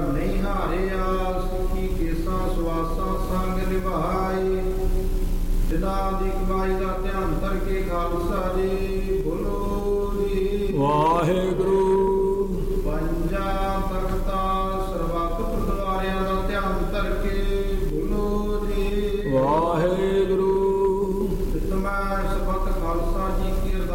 ਨਹੀਂ ਹਾਰਿਆ, ਸਿੱਖੀ ਕੇਸਾਂ ਸਵਾਸਾਂ ਸੰਗ ਨਿਭਾਈ। ਦਿਨਾਂ ਦੀ ਕਮਾਈ ਦਾ ਧਿਆਨ ਧਰ ਕੇ ਖਾਲਸਾ ਜੀ ਬੋਲੋ ਜੀ। ਵਾਹਿਗੁਰੂ